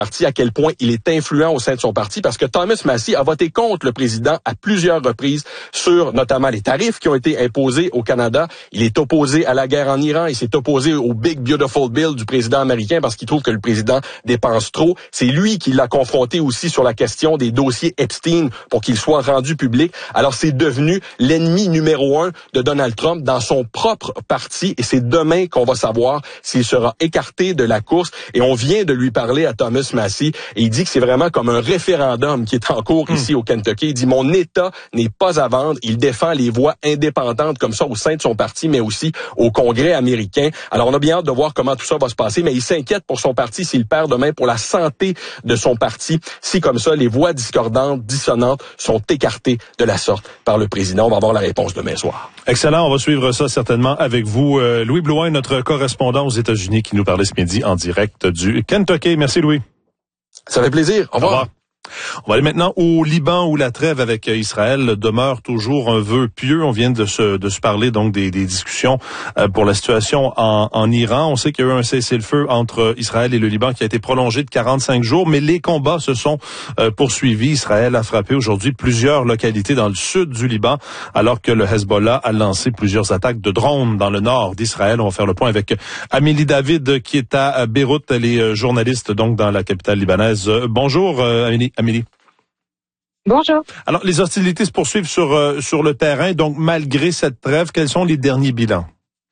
parti, à quel point il est influent au sein de son parti, parce que Thomas Massie a voté contre le président à plusieurs reprises sur notamment les tarifs qui ont été imposés au Canada. Il est opposé à la guerre en Iran, il s'est opposé au Big Beautiful Bill du président américain parce qu'il trouve que le président dépense trop. C'est lui qui l'a confronté aussi sur la question des dossiers Epstein pour qu'il soit rendu public. Alors c'est devenu l'ennemi numéro 1 de Donald Trump dans son propre parti, et c'est demain qu'on va savoir s'il sera écarté de la course. Et on vient de lui parler à Thomas Massie, et il dit que c'est vraiment comme un référendum qui est en cours ici au Kentucky. Il dit: mon État n'est pas à vendre. Il défend les voix indépendantes comme ça au sein de son parti, mais aussi au Congrès américain. Alors on a bien hâte de voir comment tout ça va se passer, mais il s'inquiète pour son parti s'il perd demain, pour la santé de son parti, si comme ça les voix discordantes, dissonantes sont écartées de la sorte par le président. On va avoir la réponse demain soir. Excellent, on va suivre ça certainement avec vous. Louis Blouin, notre correspondant aux États-Unis, qui nous parlait ce midi en direct du Kentucky. Merci Louis. Ça fait plaisir. Au revoir. On va aller maintenant au Liban, où la trêve avec Israël demeure toujours un vœu pieux. On vient de se parler donc des discussions pour la situation en Iran. On sait qu'il y a eu un cessez-le-feu entre Israël et le Liban qui a été prolongé de 45 jours, mais les combats se sont poursuivis. Israël a frappé aujourd'hui plusieurs localités dans le sud du Liban, alors que le Hezbollah a lancé plusieurs attaques de drones dans le nord d'Israël. On va faire le point avec Amélie David, qui est à Beyrouth. Elle est journaliste donc dans la capitale libanaise. Bonjour Amélie. Bonjour. Alors, les hostilités se poursuivent sur le terrain. Donc, malgré cette trêve, quels sont les derniers bilans?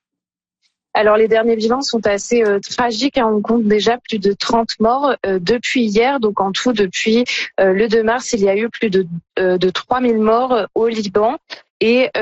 Alors, les derniers bilans sont assez tragiques. On compte déjà plus de 30 morts depuis hier. Donc, en tout, depuis le 2 mars, il y a eu plus de 3000 morts au Liban. Et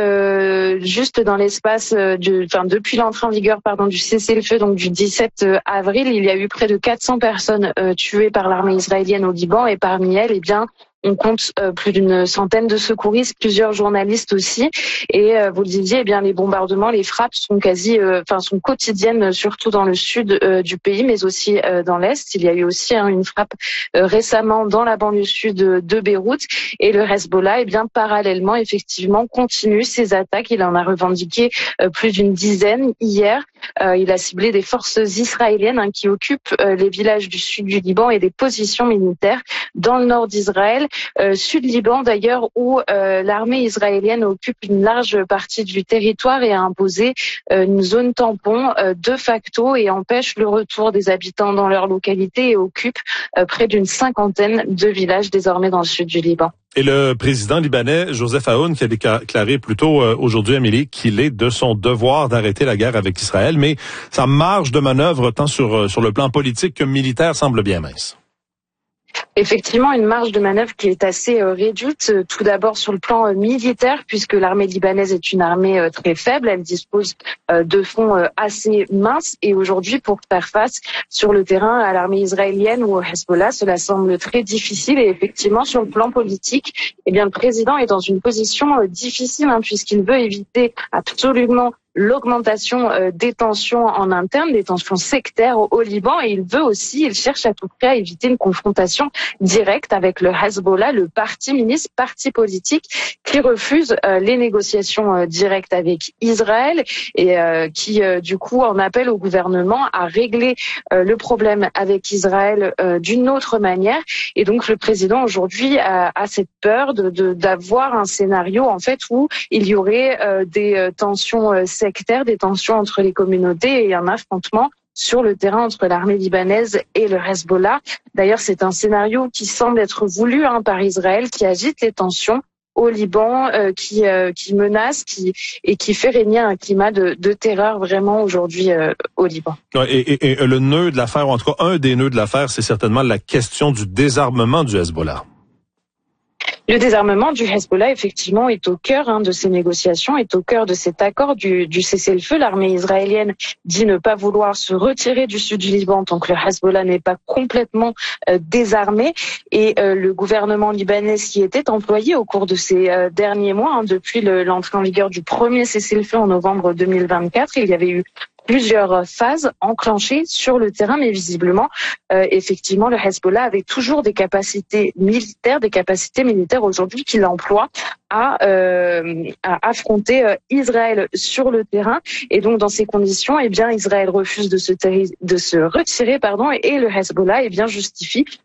juste dans l'espace depuis l'entrée en vigueur du cessez-le-feu, donc du 17 avril, il y a eu près de 400 personnes tuées par l'armée israélienne au Liban, et parmi elles, on compte plus d'une centaine de secouristes, plusieurs journalistes aussi. Et vous le disiez, les bombardements, les frappes sont sont quotidiennes, surtout dans le sud du pays, mais aussi dans l'est. Il y a eu aussi une frappe récemment dans la banlieue sud de Beyrouth. Et le Hezbollah, parallèlement, effectivement, continue ses attaques. Il en a revendiqué plus d'une dizaine hier. Il a ciblé des forces israéliennes qui occupent les villages du sud du Liban et des positions militaires dans le nord d'Israël. Sud Liban d'ailleurs, où l'armée israélienne occupe une large partie du territoire et a imposé une zone tampon de facto et empêche le retour des habitants dans leur localité, et occupe près d'une cinquantaine de villages désormais dans le sud du Liban. Et le président libanais, Joseph Aoun, qui a déclaré plus tôt aujourd'hui, Amélie, qu'il est de son devoir d'arrêter la guerre avec Israël, mais sa marge de manœuvre, tant sur le plan politique que militaire, semble bien mince. Effectivement, une marge de manœuvre qui est assez réduite, tout d'abord sur le plan militaire, puisque l'armée libanaise est une armée très faible, elle dispose de fonds assez minces, et aujourd'hui, pour faire face sur le terrain à l'armée israélienne ou au Hezbollah, cela semble très difficile. Et effectivement, sur le plan politique, le président est dans une position difficile, puisqu'il veut éviter absolument l'augmentation des tensions en interne, des tensions sectaires au Liban, et il cherche à tout prix à éviter une confrontation directe avec le Hezbollah, le parti politique qui refuse les négociations directes avec Israël, et qui du coup en appelle au gouvernement à régler le problème avec Israël d'une autre manière. Et donc le président aujourd'hui a cette peur d'avoir un scénario en fait où il y aurait des tensions sectaires, des tensions entre les communautés et un affrontement sur le terrain entre l'armée libanaise et le Hezbollah. D'ailleurs, c'est un scénario qui semble être voulu par Israël, qui agite les tensions au Liban, qui menace, et qui fait régner un climat de terreur vraiment aujourd'hui au Liban. Et le nœud de l'affaire, ou en tout cas un des nœuds de l'affaire, c'est certainement la question du désarmement du Hezbollah. Le désarmement du Hezbollah, effectivement, est au cœur de ces négociations, est au cœur de cet accord du cessez-le-feu. L'armée israélienne dit ne pas vouloir se retirer du sud du Liban tant que le Hezbollah n'est pas complètement désarmé. Et le gouvernement libanais s'y était employé au cours de ces derniers mois, depuis l'entrée en vigueur du premier cessez-le-feu en novembre 2024. Il y avait eu plusieurs phases enclenchées sur le terrain, mais visiblement, effectivement, le Hezbollah avait toujours des capacités militaires aujourd'hui qu'il emploie à affronter Israël sur le terrain. Et donc, dans ces conditions, Israël refuse de se retirer, et le Hezbollah, justifie